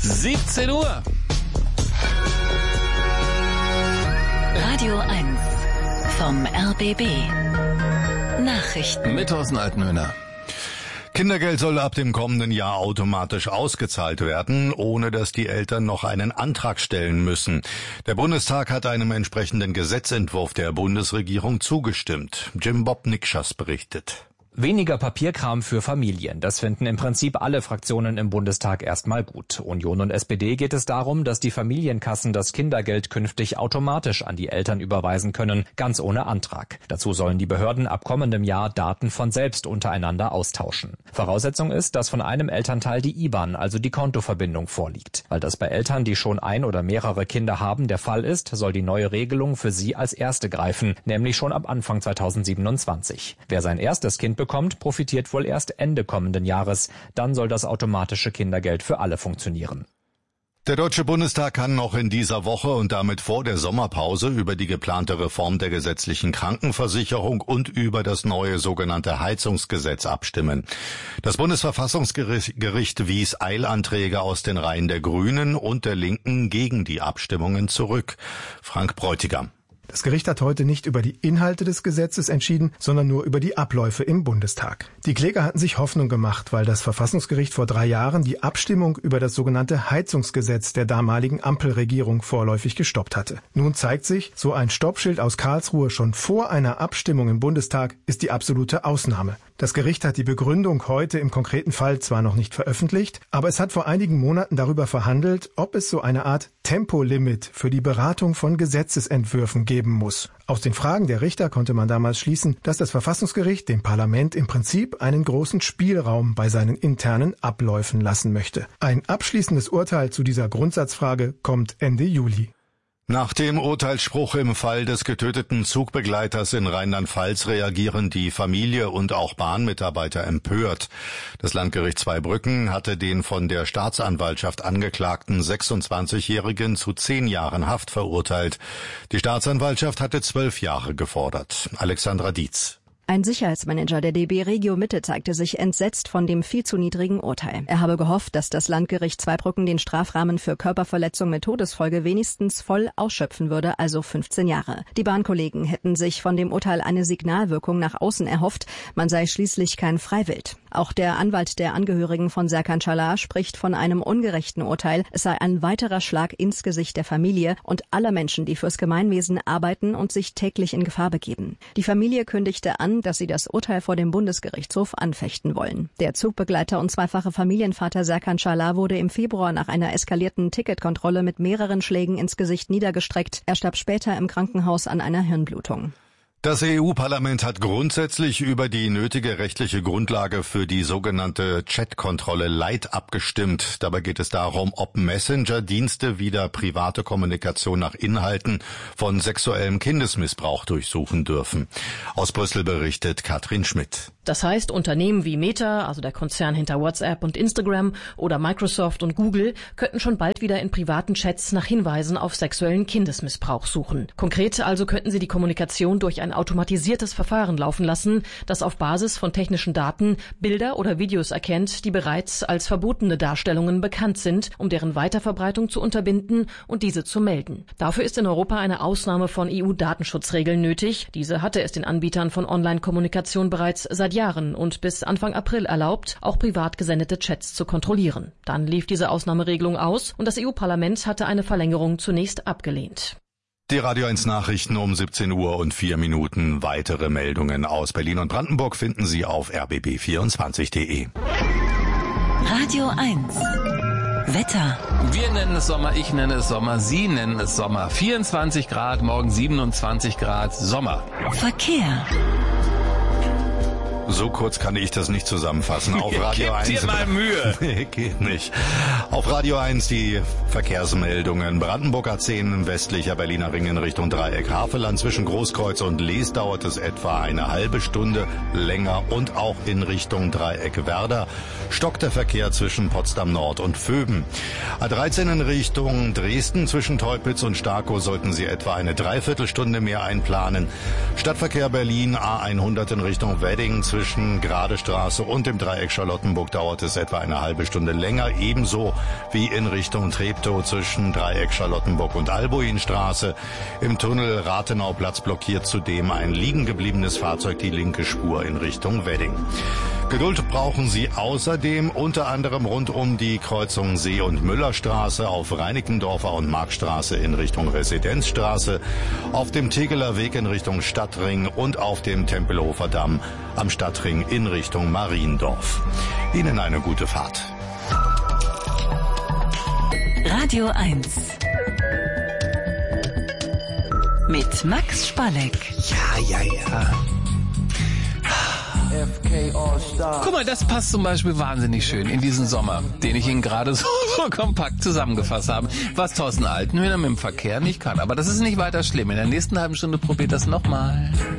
17 Uhr. Radio 1 vom RBB. Nachrichten. Mit Thorsten Altenhöhner. Kindergeld soll ab dem kommenden Jahr automatisch ausgezahlt werden, ohne dass die Eltern noch einen Antrag stellen müssen. Der Bundestag hat einem entsprechenden Gesetzentwurf der Bundesregierung zugestimmt. Jim Bob Nikschas berichtet. Weniger Papierkram für Familien. Das finden im Prinzip alle Fraktionen im Bundestag erstmal gut. Union und SPD geht es darum, dass die Familienkassen das Kindergeld künftig automatisch an die Eltern überweisen können, ganz ohne Antrag. Dazu sollen die Behörden ab kommendem Jahr Daten von selbst untereinander austauschen. Voraussetzung ist, dass von einem Elternteil die IBAN, also die Kontoverbindung, vorliegt. Weil das bei Eltern, die schon ein oder mehrere Kinder haben, der Fall ist, soll die neue Regelung für sie als erste greifen, nämlich schon ab Anfang 2027. Wer sein erstes Kind bekommt, profitiert wohl erst Ende kommenden Jahres. Dann soll das automatische Kindergeld für alle funktionieren. Der Deutsche Bundestag kann noch in dieser Woche und damit vor der Sommerpause über die geplante Reform der gesetzlichen Krankenversicherung und über das neue sogenannte Heizungsgesetz abstimmen. Das Bundesverfassungsgericht wies Eilanträge aus den Reihen der Grünen und der Linken gegen die Abstimmungen zurück. Frank Bräutigam. Das Gericht hat heute nicht über die Inhalte des Gesetzes entschieden, sondern nur über die Abläufe im Bundestag. Die Kläger hatten sich Hoffnung gemacht, weil das Verfassungsgericht vor 3 Jahren die Abstimmung über das sogenannte Heizungsgesetz der damaligen Ampelregierung vorläufig gestoppt hatte. Nun zeigt sich, so ein Stoppschild aus Karlsruhe schon vor einer Abstimmung im Bundestag ist die absolute Ausnahme. Das Gericht hat die Begründung heute im konkreten Fall zwar noch nicht veröffentlicht, aber es hat vor einigen Monaten darüber verhandelt, ob es so eine Art Tempolimit für die Beratung von Gesetzesentwürfen geben muss. Aus den Fragen der Richter konnte man damals schließen, dass das Verfassungsgericht dem Parlament im Prinzip einen großen Spielraum bei seinen internen Abläufen lassen möchte. Ein abschließendes Urteil zu dieser Grundsatzfrage kommt Ende Juli. Nach dem Urteilsspruch im Fall des getöteten Zugbegleiters in Rheinland-Pfalz reagieren die Familie und auch Bahnmitarbeiter empört. Das Landgericht Zweibrücken hatte den von der Staatsanwaltschaft angeklagten 26-Jährigen zu 10 Jahren Haft verurteilt. Die Staatsanwaltschaft hatte 12 Jahre gefordert. Alexandra Dietz. Ein Sicherheitsmanager der DB Regio Mitte zeigte sich entsetzt von dem viel zu niedrigen Urteil. Er habe gehofft, dass das Landgericht Zweibrücken den Strafrahmen für Körperverletzung mit Todesfolge wenigstens voll ausschöpfen würde, also 15 Jahre. Die Bahnkollegen hätten sich von dem Urteil eine Signalwirkung nach außen erhofft, man sei schließlich kein Freiwild. Auch der Anwalt der Angehörigen von Serkan Çalar spricht von einem ungerechten Urteil. Es sei ein weiterer Schlag ins Gesicht der Familie und aller Menschen, die fürs Gemeinwesen arbeiten und sich täglich in Gefahr begeben. Die Familie kündigte an, dass sie das Urteil vor dem Bundesgerichtshof anfechten wollen. Der Zugbegleiter und zweifache Familienvater Serkan Çalar wurde im Februar nach einer eskalierten Ticketkontrolle mit mehreren Schlägen ins Gesicht niedergestreckt. Er starb später im Krankenhaus an einer Hirnblutung. Das EU-Parlament hat grundsätzlich über die nötige rechtliche Grundlage für die sogenannte Chat-Kontrolle Light abgestimmt. Dabei geht es darum, ob Messenger-Dienste wieder private Kommunikation nach Inhalten von sexuellem Kindesmissbrauch durchsuchen dürfen. Aus Brüssel berichtet Katrin Schmidt. Das heißt, Unternehmen wie Meta, also der Konzern hinter WhatsApp und Instagram, oder Microsoft und Google könnten schon bald wieder in privaten Chats nach Hinweisen auf sexuellen Kindesmissbrauch suchen. Konkret also könnten sie die Kommunikation durch ein automatisiertes Verfahren laufen lassen, das auf Basis von technischen Daten Bilder oder Videos erkennt, die bereits als verbotene Darstellungen bekannt sind, um deren Weiterverbreitung zu unterbinden und diese zu melden. Dafür ist in Europa eine Ausnahme von EU-Datenschutzregeln nötig. Diese hatte es den Anbietern von Online-Kommunikation bereits seit Jahren und bis Anfang April erlaubt, auch privat gesendete Chats zu kontrollieren. Dann lief diese Ausnahmeregelung aus und das EU-Parlament hatte eine Verlängerung zunächst abgelehnt. Die Radio 1 Nachrichten um 17 Uhr und 4 Minuten. Weitere Meldungen aus Berlin und Brandenburg finden Sie auf rbb24.de. Radio 1 Wetter. Wir nennen es Sommer, ich nenne es Sommer, Sie nennen es Sommer. 24 Grad, morgen 27 Grad, Sommer. Verkehr. So kurz kann ich das nicht zusammenfassen. Auf Radio 1. Gib dir mal Mühe. Nee, geht nicht. Auf Radio 1 die Verkehrsmeldungen. Brandenburg A10 westlicher Berliner Ring in Richtung Dreieck Havelland. Zwischen Großkreuz und Lees dauert es etwa eine halbe Stunde länger und auch in Richtung Dreieck Werder stockt der Verkehr zwischen Potsdam Nord und Vöben. A13 in Richtung Dresden zwischen Teupitz und Starkow sollten Sie etwa eine Dreiviertelstunde mehr einplanen. Stadtverkehr Berlin A100 in Richtung Wedding zwischen Gradestraße und dem Dreieck Charlottenburg dauert es etwa eine halbe Stunde länger. Ebenso wie in Richtung Treptow zwischen Dreieck Charlottenburg und Albuinstraße. Im Tunnel Rathenauplatz blockiert zudem ein liegen gebliebenes Fahrzeug die linke Spur in Richtung Wedding. Geduld brauchen Sie außerdem unter anderem rund um die Kreuzung See- und Müllerstraße, auf Reinickendorfer und Marktstraße in Richtung Residenzstraße, auf dem Tegeler Weg in Richtung Stadtring und auf dem Tempelhofer Damm am Stadtring in Richtung Mariendorf. Ihnen eine gute Fahrt. Radio 1 mit Max Spalleck. Ja. Guck mal, das passt zum Beispiel wahnsinnig schön in diesen Sommer, den ich Ihnen gerade so kompakt zusammengefasst habe. Was Thorsten Altenhöhner mit dem Verkehr nicht kann. Aber das ist nicht weiter schlimm. In der nächsten halben Stunde probiert das nochmal.